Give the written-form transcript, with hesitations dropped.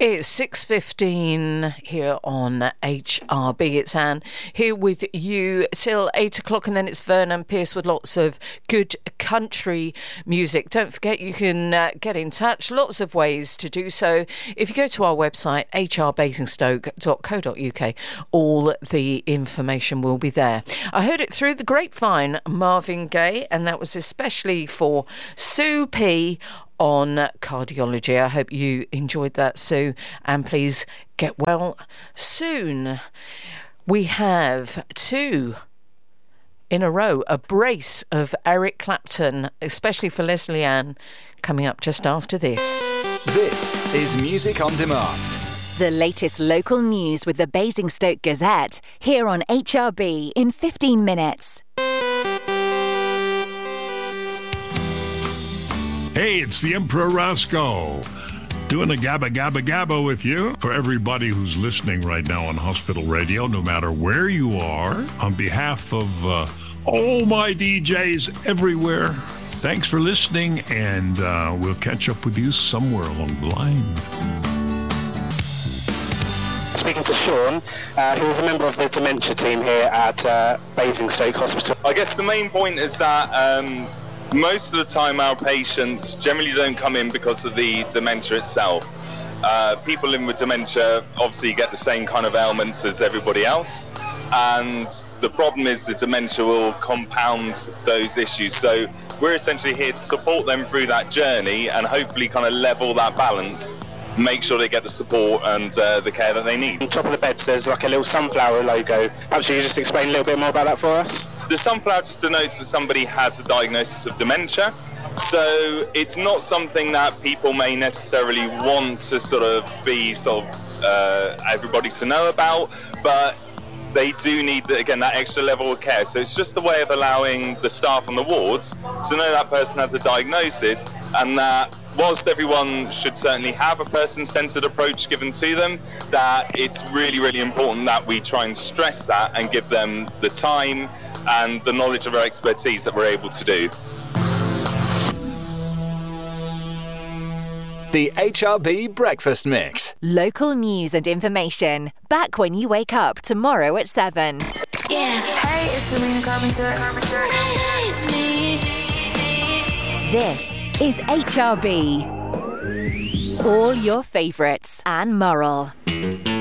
It's 6:15 here on HRB. It's Anne here with you till 8 o'clock, and then it's Vernon Pierce with lots of good country music. Don't forget you can get in touch. Lots of ways to do so. If you go to our website, hrbasingstoke.co.uk, all the information will be there. I heard it through the grapevine, Marvin Gaye, and that was especially for Sue P. on cardiology. I hope you enjoyed that, Sue, and please get well soon. We have two in a row, a brace of Eric Clapton, especially for Leslie Ann, coming up just after this. This is Music on Demand. The latest local news with the Basingstoke Gazette, here on HRB in 15 minutes. Hey, it's the Emperor Roscoe, doing a gabba gabba gabba with you. For everybody who's listening right now on Hospital Radio, no matter where you are, on behalf of all my DJs everywhere, thanks for listening, and we'll catch up with you somewhere along the line. Speaking to Sean, who is a member of the dementia team here at Basingstoke Hospital. I guess the main point is that most of the time our patients generally don't come in because of the dementia itself. People living with dementia obviously get the same kind of ailments as everybody else, and the problem is the dementia will compound those issues. So we're essentially here to support them through that journey and hopefully kind of level that balance, make sure they get the support and the care that they need. On top of the beds there's like a little sunflower logo. Perhaps you could just explain a little bit more about that for us? The sunflower just denotes that somebody has a diagnosis of dementia. So it's not something that people may necessarily want to everybody to know about, but they do need, again, that extra level of care. So it's just a way of allowing the staff on the wards to know that person has a diagnosis, and that whilst everyone should certainly have a person-centred approach given to them, that it's really, really important that we try and stress that and give them the time and the knowledge of our expertise that we're able to do. The HRB Breakfast Mix. Local news and information, back when you wake up tomorrow at 7. Yeah. Hey, it's Serena Carpenter. Hey, it's me. This is HRB. All your favourites, Anne Murrell.